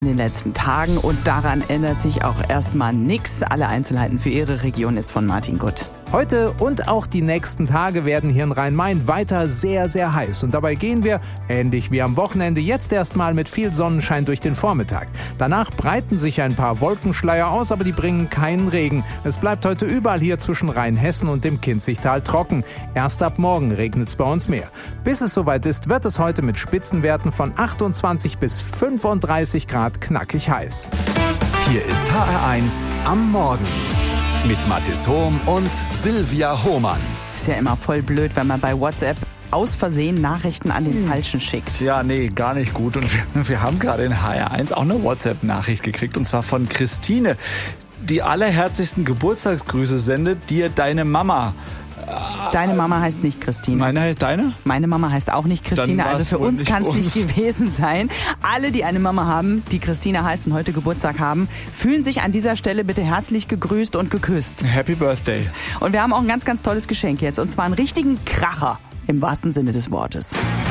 in den letzten Tagen und daran ändert sich auch erstmal nichts. Alle Einzelheiten für Ihre Region jetzt von Martin Gutt. Heute und auch die nächsten Tage werden hier in Rhein-Main weiter sehr, sehr heiß. Und dabei gehen wir, ähnlich wie am Wochenende, jetzt erstmal mit viel Sonnenschein durch den Vormittag. Danach breiten sich ein paar Wolkenschleier aus, aber die bringen keinen Regen. Es bleibt heute überall hier zwischen Rheinhessen und dem Kinzigtal trocken. Erst ab morgen regnet es bei uns mehr. Bis es soweit ist, wird es heute mit Spitzenwerten von 28 bis 35 Grad knackig heiß. Hier ist HR1 am Morgen mit Mathis Hohm und Silvia Hohmann. Ist ja immer voll blöd, wenn man bei WhatsApp aus Versehen Nachrichten an den Falschen schickt. Ja, nee, gar nicht gut. Und wir haben gerade in HR1 auch eine WhatsApp-Nachricht gekriegt, und zwar von Christine, die allerherzlichsten Geburtstagsgrüße sendet dir deine Mama. Deine Mama heißt nicht Christine. Meine heißt deine? Meine Mama heißt auch nicht Christine, also für uns kann es nicht gewesen sein. Alle, die eine Mama haben, die Christine heißt und heute Geburtstag haben, fühlen sich an dieser Stelle bitte herzlich gegrüßt und geküsst. Happy Birthday. Und wir haben auch ein ganz, ganz tolles Geschenk jetzt, und zwar einen richtigen Kracher im wahrsten Sinne des Wortes.